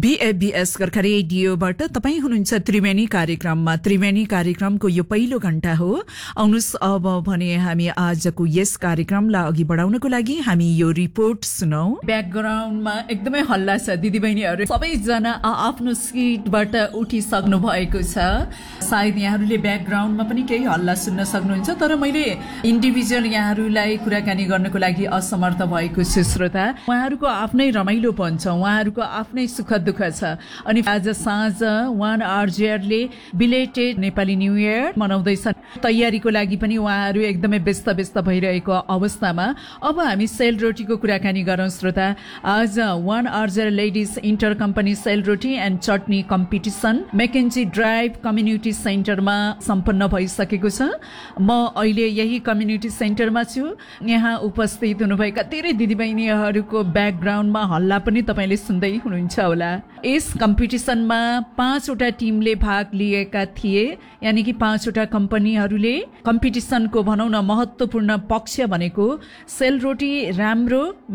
BABS Gorkha रेडियोबाट तपाईँ हुनुहुन्छ त्रिवेणी कार्यक्रममा। त्रिवेणी कार्यक्रमको यो पहिलो घण्टा हो। आउनुहोस् अब भने हामी आजको यस कार्यक्रमलाई अघि बढाउनको लागि हामी यो रिपोर्ट सुनौ। ब्याकग्राउन्डमा एकदमै हल्ला छ, दिदीबहिनीहरू सबैजना आफ्नो सिटबाट उठिसक्नु भएको छ। सायद यहाँहरूले ब्याकग्राउन्डमा पनि केही हल्ला सुन्न सक्नुहुन्छ, तर मैले इन्डिभिजुअल यहाँहरूलाई कुराकानी गर्नको लागि असमर्थ भएको छु। श्रोता, उहाँहरूको आफ्नै रमाइलोपन छ, उहाँहरूको आफ्नै सुख दुःख छ। अनि आज साँझ 1 RJRले बिलेटेड नेपाली न्यू इयर मनाउँदैछन्। तयारीको लागि पनि उहाँहरू एकदमै व्यस्त भइरहेको अवस्थामा अब हामी सेलरोटीको कुराकानी गरौँ। श्रोता, आज 1 RJR ladies enter company sel roti and chutney competition मेकेन्जी drive community सेन्टरमा सम्पन्न भइसकेको छ। म अहिले यही कम्युनिटी सेन्टरमा छु। यहाँ उपस्थित हुनुभएका धेरै दिदीबहिनीहरूको ब्याकग्राउन्डमा हल्ला पनि तपाईँले सुन्दै हुनुहुन्छ होला। यस कम्पिटिसनमा 5वटा टिमले भाग लिएका थिए, यानि कि 5वटा कम्पनीहरूले। कम्पिटिसनको भनौँ न महत्त्वपूर्ण पक्ष भनेको सेलरोटी राम्रो